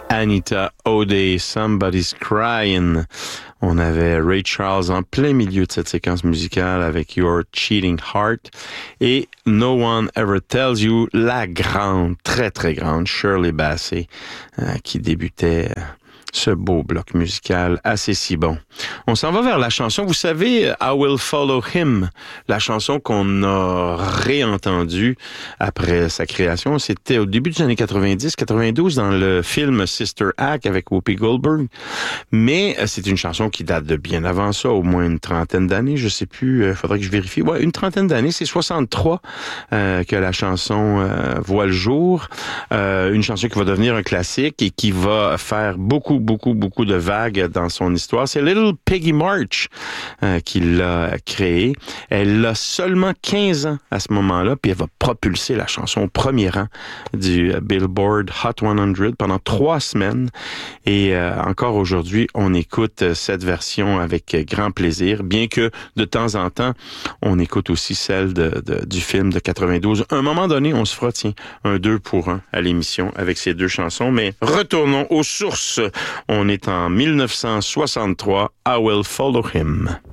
Anita O'Day, Somebody's Crying. On avait Ray Charles en plein milieu de cette séquence musicale avec Your Cheating Heart et No One Ever Tells You, la grande, très très grande Shirley Bassey qui débutait ce beau bloc musical assez si bon. On s'en va vers la chanson, vous savez, I Will Follow Him, la chanson qu'on a réentendue après sa création. C'était au début des années 90-92 dans le film Sister Act avec Whoopi Goldberg. Mais c'est une chanson qui date de bien avant ça, au moins une trentaine d'années, je sais plus, faudrait que je vérifie. Ouais, une trentaine d'années, c'est 63 que la chanson voit le jour. Une chanson qui va devenir un classique et qui va faire beaucoup de vagues dans son histoire. C'est Little Peggy March qui l'a créée. Elle a seulement 15 ans à ce moment-là, puis elle va propulser la chanson au premier rang du Billboard Hot 100 pendant 3 semaines. Et encore aujourd'hui, on écoute cette version avec grand plaisir, bien que de temps en temps, on écoute aussi celle du film de 92. À un moment donné, on se fera, un 2 pour 1 à l'émission avec ces deux chansons, mais retournons aux sources. On est en 1963, I Will Follow Him.